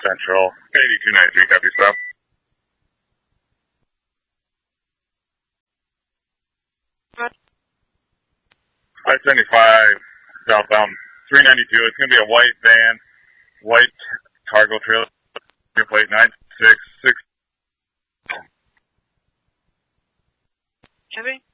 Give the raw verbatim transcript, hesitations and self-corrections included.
Central. eighty-two ninety-three, copy stop. I seventy-five, southbound, three ninety-two. It's going to be a white van, white cargo trailer, plate nine six six. Heavy?